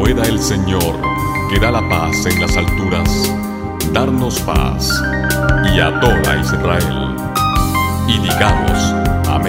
Pueda el Señor, que da la paz en las alturas, darnos paz y a toda Israel. Y digamos: